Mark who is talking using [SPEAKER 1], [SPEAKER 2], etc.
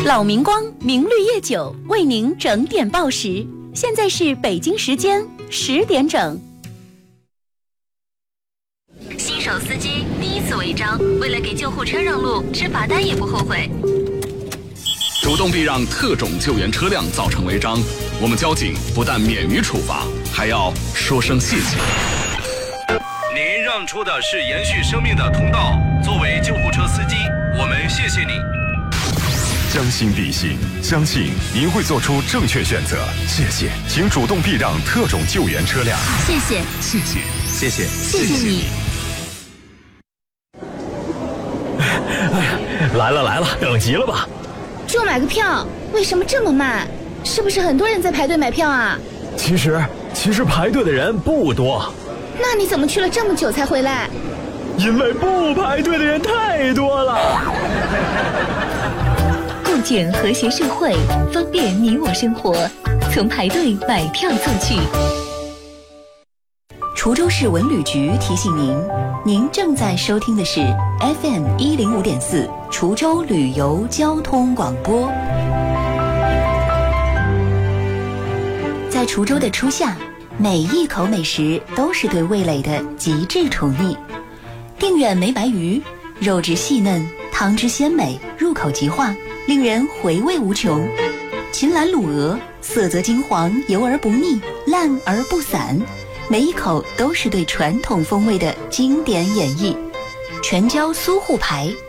[SPEAKER 1] 老明光明绿叶酒为您整点报时，现在是北京时间10点整。
[SPEAKER 2] 新手司机第一次违章，为了给救护车让路，吃罚单也不后悔。
[SPEAKER 3] 主动避让特种救援车辆造成违章，我们交警不但免于处罚，还要说声谢谢。
[SPEAKER 4] 您让出的是延续生命的通道，作为救护车司机，我们谢谢你。
[SPEAKER 5] 将心比心，相信您会做出正确选择。谢谢，请主动避让特种救援车辆。
[SPEAKER 2] 谢谢，
[SPEAKER 3] 谢谢，谢谢，
[SPEAKER 2] 谢谢你。
[SPEAKER 6] 哎呀，来了，等急了吧？
[SPEAKER 7] 就买个票，为什么这么慢？是不是很多人在排队买票啊？
[SPEAKER 6] 其实排队的人不多。
[SPEAKER 7] 那你怎么去了这么久才回来？
[SPEAKER 6] 因为不排队的人太多了。
[SPEAKER 1] 共建和谐社会，方便你我生活，从排队买票做起。滁州市文旅局提醒您，您正在收听的是 FM 105.4滁州旅游交通广播。在滁州的初夏，每一口美食都是对味蕾的极致宠溺。定远梅白鱼，肉质细嫩，汤汁鲜美，入口即化，令人回味无穷。秦岚卤鹅，色泽金黄，油而不腻，烂而不散，每一口都是对传统风味的经典演绎。全椒苏沪排，